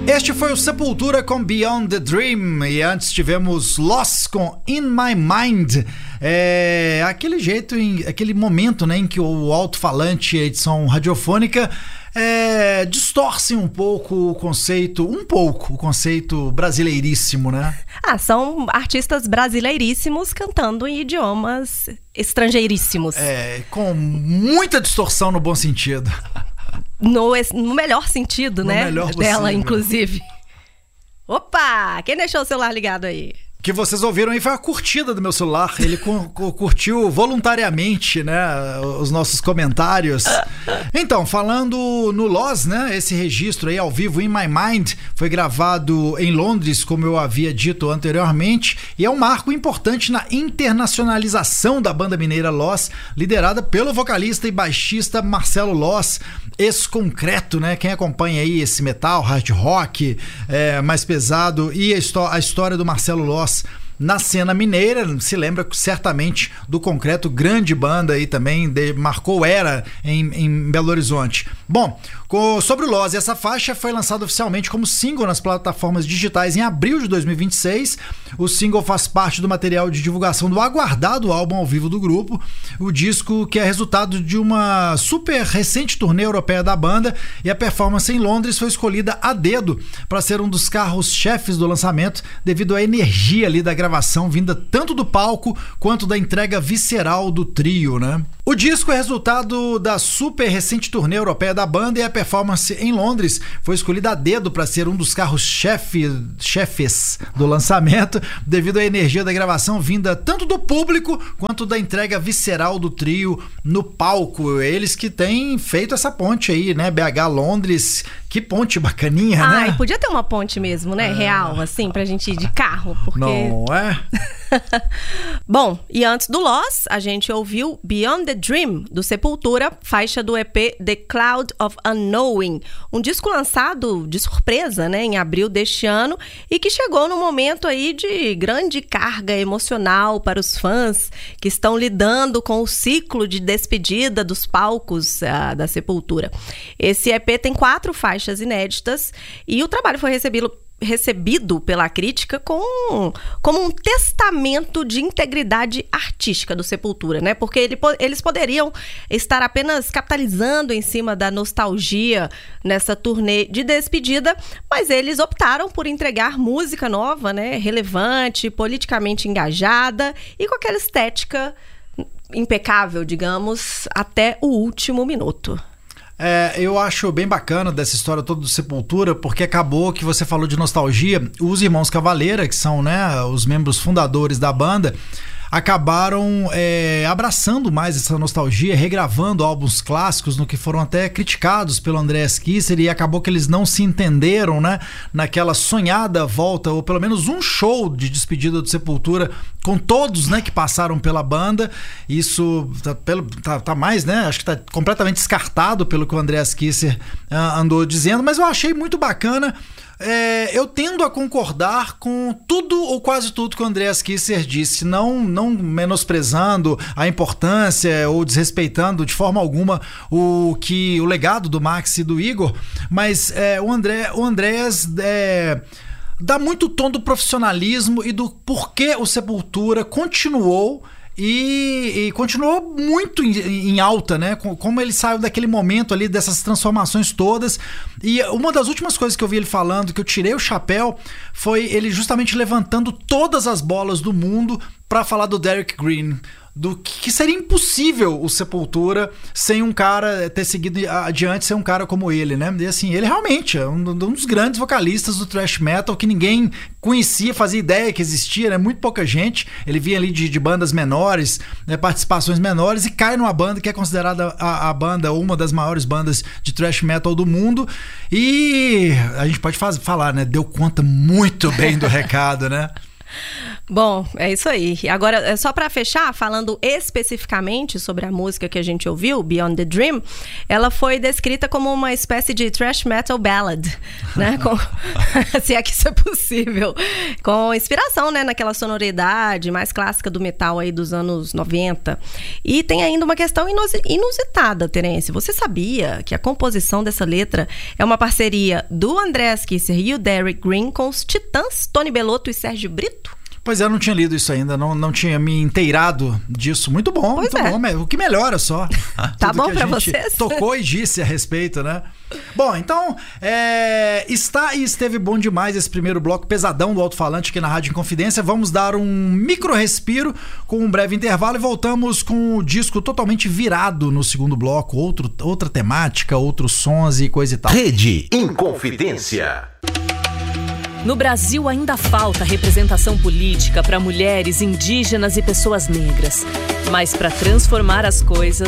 Este foi o Sepultura com Beyond the Dream, e antes tivemos Lost com In My Mind. Aquele jeito, aquele momento, né, em que o alto-falante e a edição radiofônica distorcem um pouco o conceito brasileiríssimo, né? São artistas brasileiríssimos cantando em idiomas estrangeiríssimos. Com muita distorção no bom sentido. No melhor sentido, né? Melhor dela, possível. inclusive. Opa! Quem deixou o celular ligado aí? O que vocês ouviram aí foi a curtida do meu celular. Ele curtiu voluntariamente, né, os nossos comentários. Então, falando no Lost, né, esse registro aí ao vivo, In My Mind, foi gravado em Londres, como eu havia dito anteriormente, e é um marco importante na internacionalização da banda mineira Lost, liderada pelo vocalista e baixista Marcelo Loss, ex-Concreto, né? Quem acompanha aí esse metal, hard rock, mais pesado, e a história do Marcelo Loss na cena mineira, se lembra certamente do Concreto, grande banda aí também, marcou era em Belo Horizonte. Bom, sobre o Loss, essa faixa foi lançada oficialmente como single nas plataformas digitais em abril de 2026. O single faz parte do material de divulgação do aguardado álbum ao vivo do grupo, o disco que é resultado de uma super recente turnê europeia da banda, e a performance em Londres foi escolhida a dedo para ser um dos carros-chefes do lançamento, devido à energia ali da gravação vinda tanto do palco quanto da entrega visceral do trio, né? O disco é resultado da super recente turnê europeia da banda, e a performance em Londres foi escolhida a dedo para ser um dos carros-chefes do lançamento, devido à energia da gravação vinda tanto do público quanto da entrega visceral do trio no palco. Eles que têm feito essa ponte aí, né? BH-Londres, que ponte bacaninha, né? E podia ter uma ponte mesmo, né? Real, assim, pra gente ir de carro, porque... Não é? Bom, e antes do Loss, a gente ouviu Beyond the Dream, do Sepultura, faixa do EP The Cloud of Unknowing, um disco lançado de surpresa, né, em abril deste ano, e que chegou num momento aí de grande carga emocional para os fãs que estão lidando com o ciclo de despedida dos palcos da Sepultura. Esse EP tem 4 faixas inéditas, e o trabalho foi recebido pela crítica como um testamento de integridade artística do Sepultura, né? Porque eles poderiam estar apenas capitalizando em cima da nostalgia nessa turnê de despedida, mas eles optaram por entregar música nova, né? Relevante, politicamente engajada e com aquela estética impecável, digamos, até o último minuto. Eu acho bem bacana dessa história toda do Sepultura, porque acabou que você falou de nostalgia. Os irmãos Cavaleira, que são, né, os membros fundadores da banda, acabaram abraçando mais essa nostalgia, regravando álbuns clássicos, no que foram até criticados pelo Andreas Kisser, e acabou que eles não se entenderam, né, naquela sonhada volta, ou pelo menos um show de despedida do Sepultura com todos, né, que passaram pela banda. Isso tá mais, né, acho que tá completamente descartado pelo que o Andreas Kisser andou dizendo, mas eu achei muito bacana. Eu tendo a concordar com tudo ou quase tudo que o Andreas Kisser disse, não menosprezando a importância ou desrespeitando de forma alguma o legado do Max e do Igor, mas o Andreas dá muito tom do profissionalismo e do porquê o Sepultura continuou e continuou muito em alta, né? Como ele saiu daquele momento ali, dessas transformações todas. E uma das últimas coisas que eu vi ele falando, que eu tirei o chapéu, foi ele justamente levantando todas as bolas do mundo para falar do Derek Green, do que seria impossível o Sepultura sem um cara ter seguido adiante, sem um cara como ele, né? E assim, ele realmente é um dos grandes vocalistas do thrash metal, que ninguém conhecia, fazia ideia que existia, né? Muito pouca gente. Ele vinha ali de bandas menores, né? Participações menores, e cai numa banda que é considerada a banda, uma das maiores bandas de thrash metal do mundo, e a gente pode falar, né? Deu conta muito bem do recado, né? Bom, é isso aí. Agora, só para fechar, falando especificamente sobre a música que a gente ouviu, Beyond the Dream, ela foi descrita como uma espécie de thrash metal ballad, né? Se é que isso é possível. Com inspiração, né, naquela sonoridade mais clássica do metal aí dos anos 90. E tem ainda uma questão inusitada, Terence. Você sabia que a composição dessa letra é uma parceria do Andreas Kisser e o Derek Green com os Titãs, Tony Bellotto e Sérgio Brito? Pois é, eu não tinha lido isso ainda, não tinha me inteirado disso. Muito bom, pois muito bom. O que melhora só. Tá bom pra vocês? Tocou e disse a respeito, né? Bom, então, está e esteve bom demais esse primeiro bloco pesadão do alto-falante aqui na Rádio Inconfidência. Vamos dar um micro respiro com um breve intervalo e voltamos com o disco totalmente virado no segundo bloco. Outra temática, outros sons e coisa e tal. Rede Inconfidência. No Brasil ainda falta representação política para mulheres, indígenas e pessoas negras. Mas para transformar as coisas,